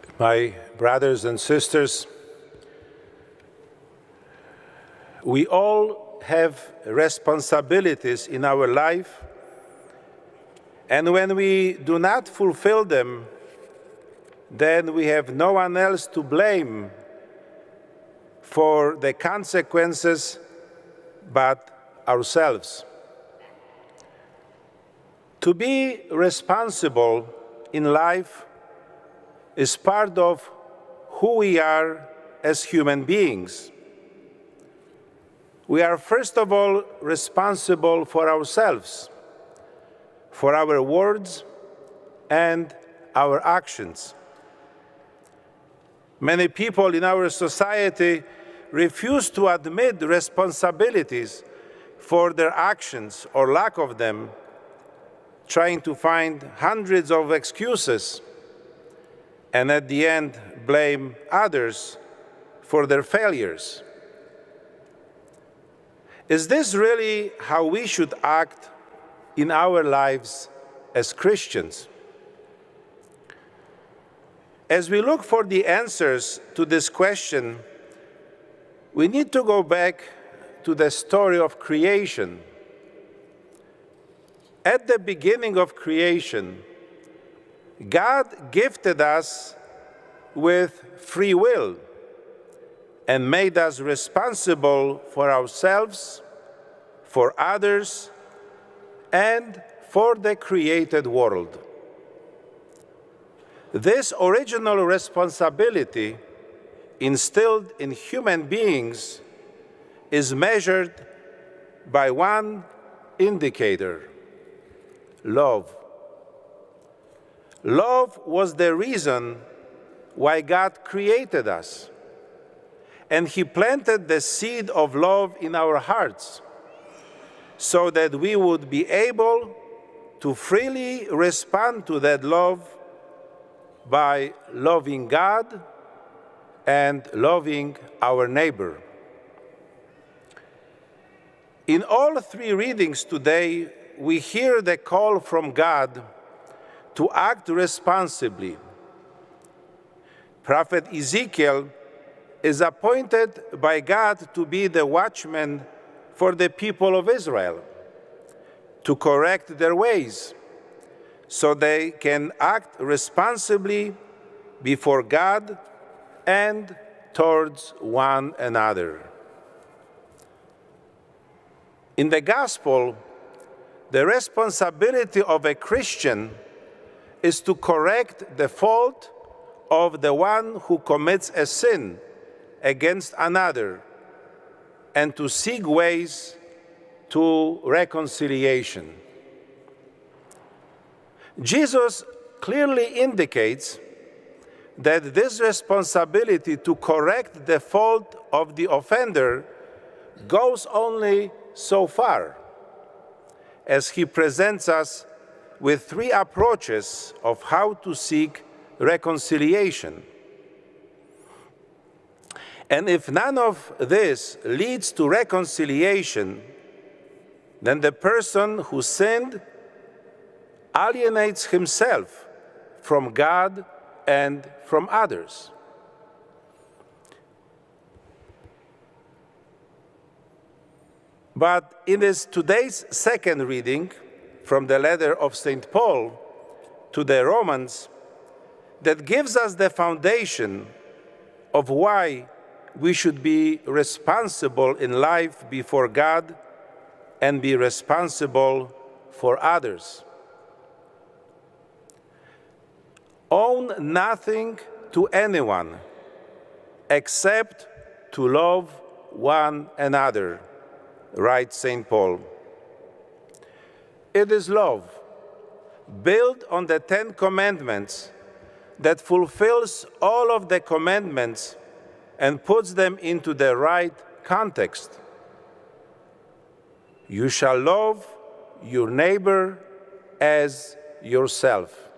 My brothers and sisters, we all have responsibilities in our life, and when we do not fulfill them, then we have no one else to blame for the consequences but ourselves. To be responsible in life is part of who we are as human beings. We are first of all responsible for ourselves, for our words and our actions. Many people in our society refuse to admit responsibilities for their actions or lack of them, trying to find hundreds of excuses and at the end blame others for their failures. Is this really how we should act in our lives as Christians? As we look for the answers to this question, we need to go back to the story of creation. At the beginning of creation, God gifted us with free will and made us responsible for ourselves, for others, and for the created world. This original responsibility instilled in human beings is measured by one indicator: love. Love was the reason why God created us, and He planted the seed of love in our hearts so that we would be able to freely respond to that love by loving God and loving our neighbor. In all three readings today, we hear the call from God to act responsibly. Prophet Ezekiel is appointed by God to be the watchman for the people of Israel, to correct their ways so they can act responsibly before God and towards one another. In the gospel, the responsibility of a Christian is to correct the fault of the one who commits a sin against another and to seek ways to reconciliation. Jesus clearly indicates that this responsibility to correct the fault of the offender goes only so far, as He presents us with three approaches of how to seek reconciliation. And if none of this leads to reconciliation, then the person who sinned alienates himself from God and from others. But in today's second reading from the letter of St. Paul to the Romans, that gives us the foundation of why we should be responsible in life before God and be responsible for others. Own nothing to anyone except to love one another, writes St. Paul. It is love, built on the Ten Commandments, that fulfills all of the commandments and puts them into the right context. You shall love your neighbor as yourself.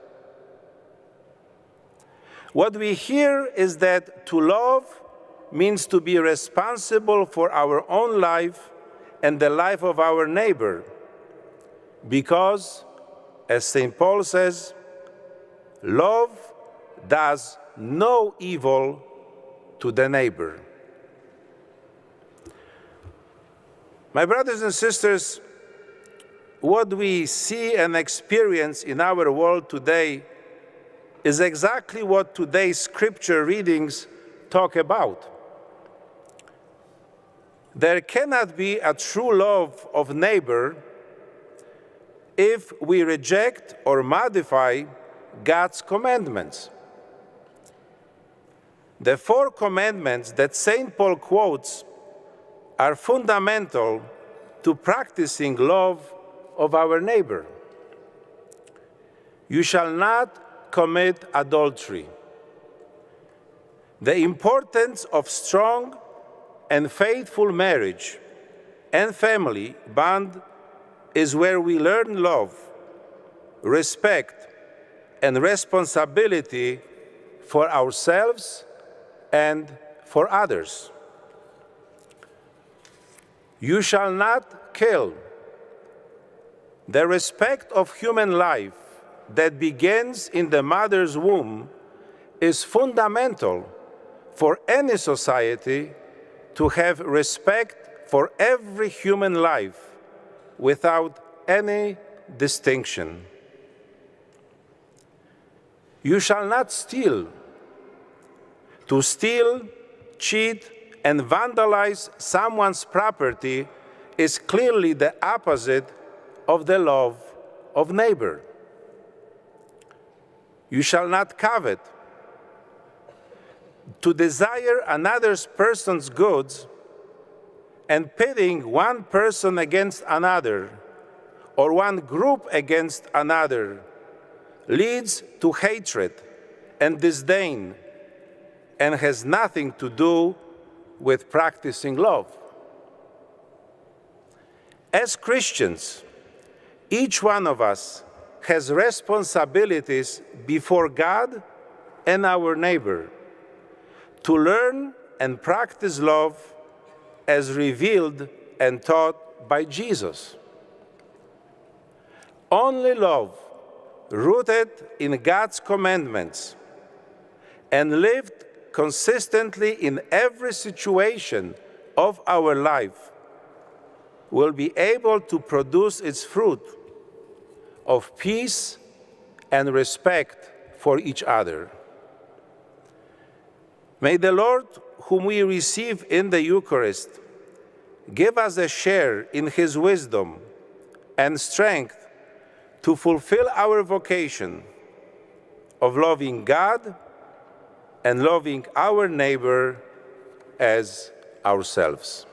What we hear is that to love means to be responsible for our own life and the life of our neighbor, because, as St. Paul says, love does no evil to the neighbor. My brothers and sisters, what we see and experience in our world today is exactly what today's scripture readings talk about. There cannot be a true love of neighbor if we reject or modify God's commandments. The 4 commandments that St. Paul quotes are fundamental to practicing love of our neighbor. You shall not commit adultery. The importance of strong and faithful marriage and family bond is where we learn love, respect, and responsibility for ourselves and for others. You shall not kill. The respect of human life that begins in the mother's womb is fundamental for any society to have respect for every human life without any distinction. You shall not steal. To steal, cheat, and vandalize someone's property is clearly the opposite of the love of neighbor. You shall not covet. To desire another person's goods and pitting one person against another or one group against another leads to hatred and disdain and has nothing to do with practicing love. As Christians, each one of us has responsibilities before God and our neighbor to learn and practice love as revealed and taught by Jesus. Only love rooted in God's commandments and lived consistently in every situation of our life will be able to produce its fruit of peace and respect for each other. May the Lord, whom we receive in the Eucharist, give us a share in His wisdom and strength to fulfill our vocation of loving God and loving our neighbor as ourselves.